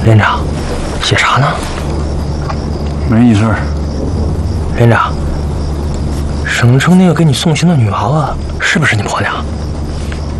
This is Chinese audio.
连长，写啥呢？ 没你事儿。 连长，省城那个给你送行的女娃娃是不是你婆娘？